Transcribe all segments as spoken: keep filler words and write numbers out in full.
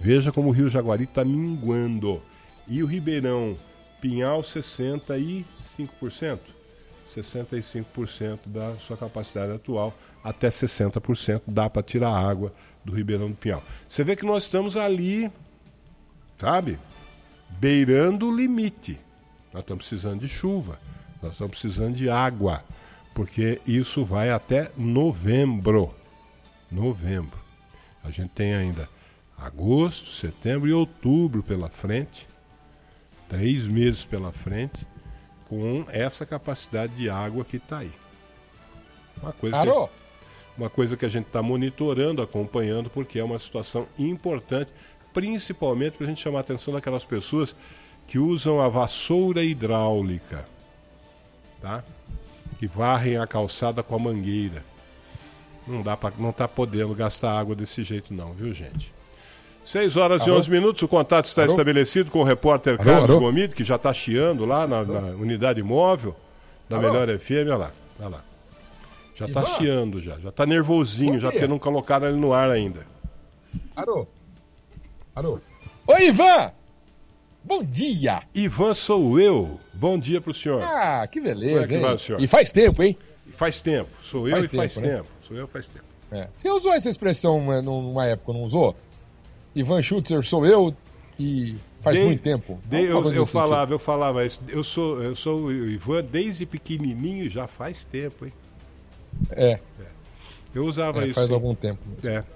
Veja como o Rio Jaguari está minguando. E o Ribeirão Pinhal, sessenta e cinco por cento. sessenta e cinco por cento da sua capacidade atual, até sessenta por cento dá para tirar água do Ribeirão do Pinhal. Você vê que nós estamos ali, sabe, beirando o limite. Nós estamos precisando de chuva, nós estamos precisando de água, porque isso vai até novembro. Novembro. A gente tem ainda agosto, setembro e outubro pela frente, três meses pela frente, com essa capacidade de água que está aí. Uma coisa que, uma coisa que a gente está monitorando, acompanhando, porque é uma situação importante, principalmente para a gente chamar a atenção daquelas pessoas que usam a vassoura hidráulica, tá? Que varrem a calçada com a mangueira. Não dá pra, não está podendo gastar água desse jeito não, viu, gente? seis horas e onze minutos, o contato está Alô? estabelecido com o repórter Carlos Alô? Gomide, que já está chiando lá na, na unidade móvel da Alô? Melhor F M, olha lá, olha lá. Já está chiando, já, já está nervosinho, já porque não colocaram ele no ar ainda. Alô? Alô? Oi, Ivan! Bom dia! Ivan sou eu, bom dia pro senhor. Ah, que beleza, é que hein? Vai, senhor? E faz tempo, hein? Faz tempo, sou eu faz e tempo, faz né? tempo, sou eu faz tempo. É. Você usou essa expressão numa época, não usou? Ivan Schutzer sou eu e faz dei, muito tempo. Dei, eu eu falava, eu falava isso. Eu sou, eu sou o Ivan desde pequenininho, já faz tempo, hein? É. é. Eu usava é, isso. Faz sim. algum tempo. Mesmo. É.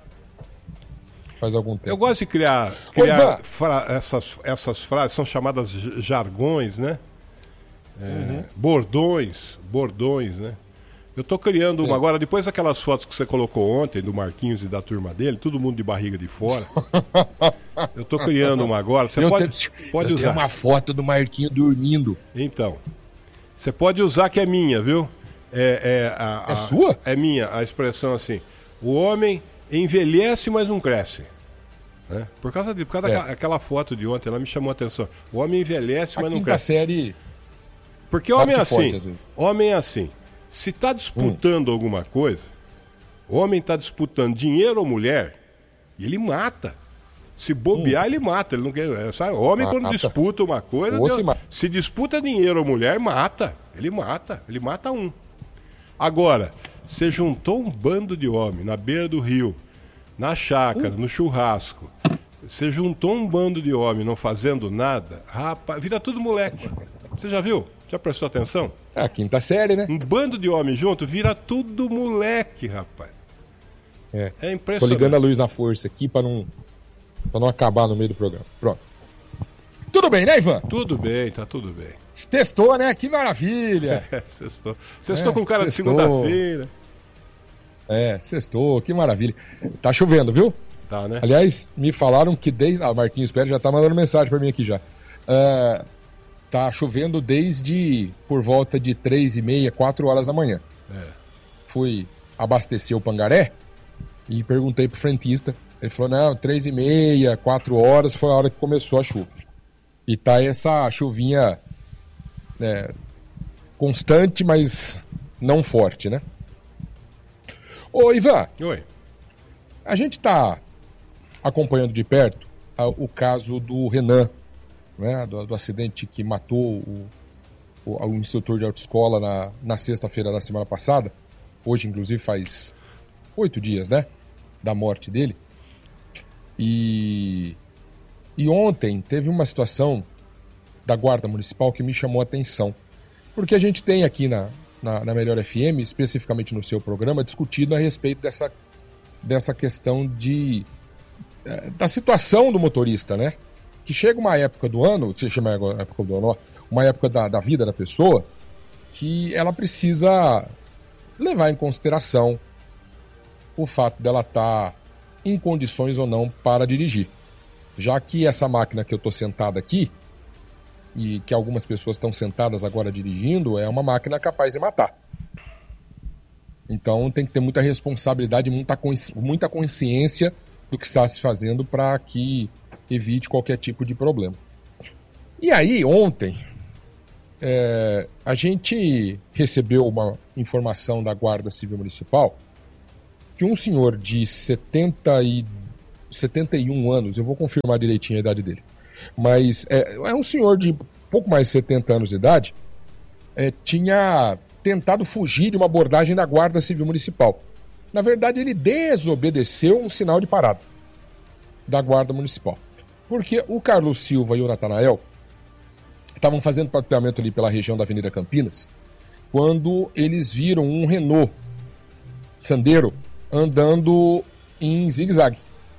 Faz algum tempo. Eu gosto de criar, criar fra, essas, essas frases, são chamadas jargões, né? É, uhum. Bordões, bordões, né? Eu tô criando uma é. agora, depois daquelas fotos que você colocou ontem, do Marquinhos e da turma dele, todo mundo de barriga de fora. Eu tô criando uma agora. Você eu pode, tenho, pode eu usar. Tenho uma foto do Marquinhos dormindo. Então, você pode usar que é minha, viu? É, é, a, é a, sua? É minha, a expressão assim. O homem envelhece, mas não cresce. Né? Por causa, de, por causa é. daquela foto de ontem, ela me chamou a atenção. O homem envelhece, a mas não quinta cresce. série. Porque homem é assim. Forte, homem é assim. Se está disputando hum. alguma coisa, o homem está disputando dinheiro ou mulher, e ele mata. Se bobear, hum. ele mata. Ele não quer, sabe? O homem, mata. Quando disputa uma coisa, Deus, se, se disputa dinheiro ou mulher, mata. Ele mata. Ele mata um. Agora, você juntou um bando de homem na beira do rio, na chácara, hum. no churrasco. Você juntou um bando de homem não fazendo nada, rapaz, vira tudo moleque. Você já viu? Já prestou atenção? É a quinta série, né? Um bando de homens junto vira tudo moleque, rapaz. É, é impressionante. Tô ligando a luz na força aqui pra não, pra não acabar no meio do programa. Pronto. Tudo bem, né, Ivan? Tudo bem, tá tudo bem. Sextou, né? Que maravilha. É, sextou. Sextou é, com cara sextou. de segunda-feira. É, sextou, que maravilha. Tá chovendo, viu? Tá, né? Aliás, me falaram que desde... Ah, Marquinhos Pérez já tá mandando mensagem pra mim aqui já. Uh, tá chovendo desde por volta de três e meia, quatro horas da manhã. É. Fui abastecer o Pangaré e perguntei pro frentista. Ele falou, não, três e meia, quatro horas foi a hora que começou a chuva. E tá essa chuvinha é, constante, mas não forte, né? Ô, Ivan. Oi. A gente tá acompanhando de perto a, o caso do Renan, né, do, do acidente que matou o, o, o instrutor de autoescola na, na sexta-feira da semana passada. Hoje, inclusive, faz oito dias, né, da morte dele. E, e ontem teve uma situação da Guarda Municipal que me chamou a atenção. Porque a gente tem aqui na, na, na Melhor F M, especificamente no seu programa, discutido a respeito dessa, dessa questão de, da situação do motorista, né? Que chega uma época do ano, se chama época do ano, uma época da, da vida da pessoa, que ela precisa levar em consideração o fato dela estar em condições ou não para dirigir. Já que essa máquina que eu estou sentado aqui, e que algumas pessoas estão sentadas agora dirigindo, é uma máquina capaz de matar. Então tem que ter muita responsabilidade, muita, consci... muita consciência do que está se fazendo para que evite qualquer tipo de problema. E aí, ontem, é, a gente recebeu uma informação da Guarda Civil Municipal que um senhor de setenta e setenta e um anos, eu vou confirmar direitinho a idade dele. Mas é, é um senhor de pouco mais de setenta anos de idade, é, tinha tentado fugir de uma abordagem da Guarda Civil Municipal. Na verdade, ele desobedeceu um sinal de parada da Guarda Municipal. Porque o Carlos Silva e o Natanael estavam fazendo patrulhamento ali pela região da Avenida Campinas, quando eles viram um Renault Sandero andando em zigue-zague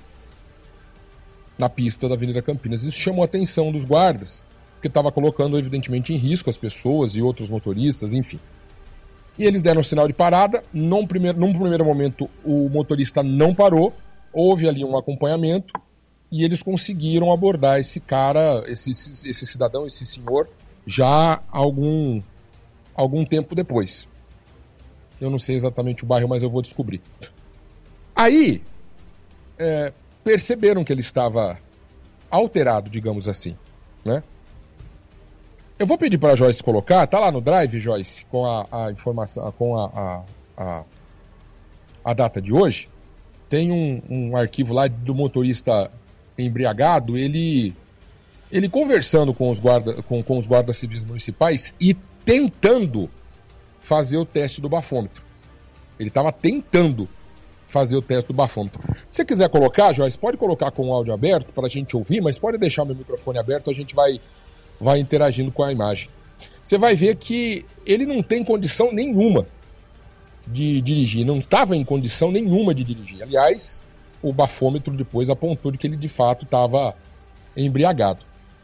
na pista da Avenida Campinas. Isso chamou a atenção dos guardas, porque estava colocando, evidentemente, em risco as pessoas e outros motoristas, enfim. E eles deram sinal de parada. Num primeiro, num primeiro momento, o motorista não parou, houve ali um acompanhamento e eles conseguiram abordar esse cara, esse, esse cidadão, esse senhor, já algum, algum tempo depois. Eu não sei exatamente o bairro, mas eu vou descobrir. Aí, é, perceberam que ele estava alterado, digamos assim, né? Eu vou pedir para a Joyce colocar, tá lá no Drive, Joyce, com a, a informação, com a, a, a, a data de hoje. Tem um, um arquivo lá do motorista embriagado, ele, ele conversando com os, guarda, com, com os guardas civis municipais e tentando fazer o teste do bafômetro. Ele estava tentando fazer o teste do bafômetro. Se você quiser colocar, Joyce, pode colocar com o áudio aberto para a gente ouvir, mas pode deixar meu microfone aberto, a gente vai, vai interagindo com a imagem. Você vai ver que ele não tem condição nenhuma de dirigir, não estava em condição nenhuma de dirigir. Aliás, o bafômetro depois apontou de que ele de fato estava embriagado.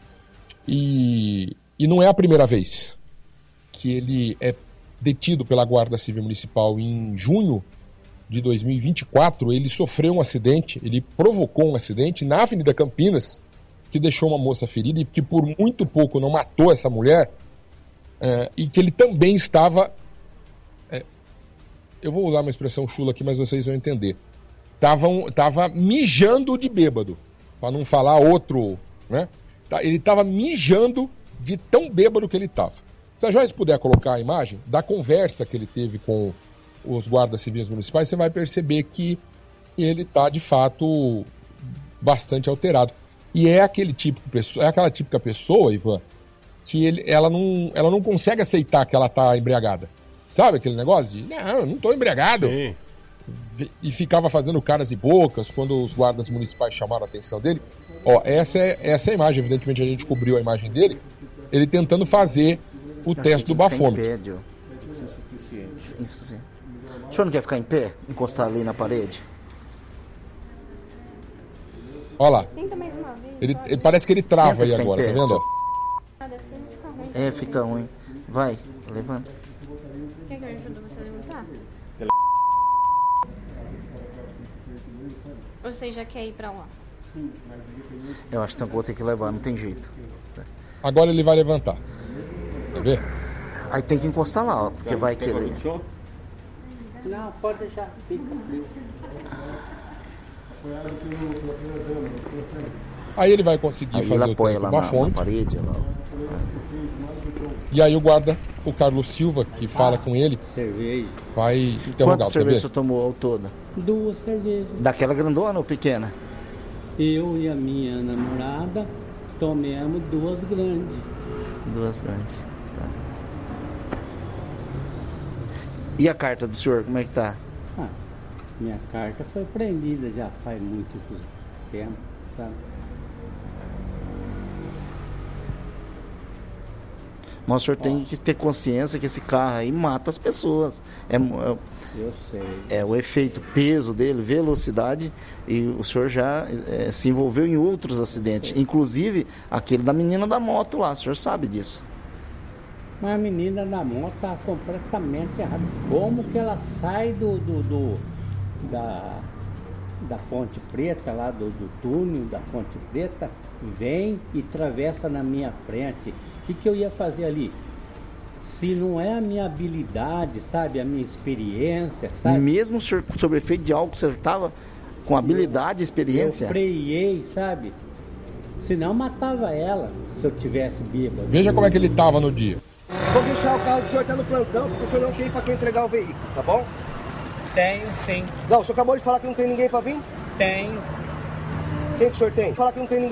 E, e não é a primeira vez que ele é detido pela Guarda Civil Municipal. Em junho de dois mil e vinte e quatro, ele sofreu um acidente, ele provocou um acidente na Avenida Campinas, que deixou uma moça ferida e que por muito pouco não matou essa mulher, é, e que ele também estava, é, eu vou usar uma expressão chula aqui, mas vocês vão entender, estava tava mijando de bêbado, para não falar outro, né? Ele estava mijando de tão bêbado que ele estava. Se a Joyce puder colocar a imagem da conversa que ele teve com os guardas civis municipais, você vai perceber que ele está, de fato, bastante alterado. E é, aquele tipo de pessoa, é aquela típica pessoa, Ivan, que ele, ela, não, ela não consegue aceitar que ela está embriagada. Sabe aquele negócio de, não, eu não estou embriagado. Sim. E ficava fazendo caras e bocas quando os guardas municipais chamaram a atenção dele. Ó, essa é, essa é a imagem, evidentemente a gente cobriu a imagem dele, ele tentando fazer o teste do bafômetro. O senhor não quer ficar em pé? Encostar ali na parede? Olha lá. Tenta mais uma vez. Ele, ele, parece que ele trava aí agora, tá vendo? Assim fica ruim. É, fica ruim. Vai, levanta. Quer que eu ajude você a levantar? Ou você já quer ir pra lá? Eu acho que eu vou ter que levar, não tem jeito. Agora ele vai levantar. Quer ver? Aí tem que encostar lá, ó, porque vai que ele... Não, pode deixar. Fica frio. Aí ele vai conseguir aí fazer ele o teste do bafômetro. Na parede, lá. E aí o guarda, o Carlos Silva, que fala ah, com ele, cerveja. vai interrogar. Quantas cervejas você tomou ao todo? Duas cervejas. Daquela grandona ou pequena? Eu e a minha namorada tomamos duas grandes. Duas grandes, tá. E a carta do senhor, como é que tá? Ah, minha carta foi prendida já faz muito tempo, sabe? Mas o senhor tem que ter consciência que esse carro aí mata as pessoas. É, é, eu sei. É o efeito peso dele, velocidade, e o senhor já é, se envolveu em outros acidentes, inclusive aquele da menina da moto lá, o senhor sabe disso. Mas a menina da moto está completamente errada. Como que ela sai do, do, do da, da Ponte Preta, lá do, do túnel da Ponte Preta, vem e atravessa na minha frente? O que, que eu ia fazer ali? Se não é a minha habilidade, sabe? A minha experiência, sabe? Mesmo sob efeito de álcool, você estava com habilidade e experiência? Eu freiei, sabe? Senão matava ela, se eu tivesse bêbado. Veja como é que ele estava no dia. Vou deixar o carro do senhor estar no plantão, porque o senhor não tem para quem entregar o veículo, tá bom? Tenho, sim. Não, o senhor acabou de falar que não tem ninguém para vir? Tenho. Quem que o senhor tem? Fala que não tem ninguém.